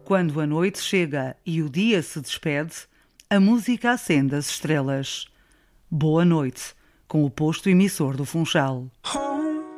Quando a noite chega e o dia se despede, a música acende as estrelas. Boa noite, com o posto emissor do Funchal.